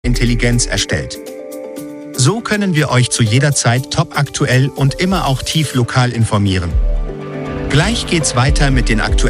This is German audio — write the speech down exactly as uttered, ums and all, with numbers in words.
Intelligenz erstellt. So können wir euch zu jeder Zeit topaktuell und immer auch tief lokal informieren. Gleich geht's weiter mit den aktuellen